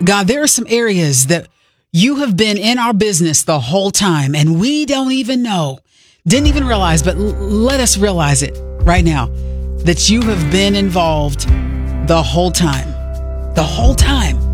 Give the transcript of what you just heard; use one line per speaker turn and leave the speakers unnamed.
God, there are some areas that you have been in our business the whole time and we don't even know, didn't even realize, but let us realize it right now that you have been involved the whole time. The whole time.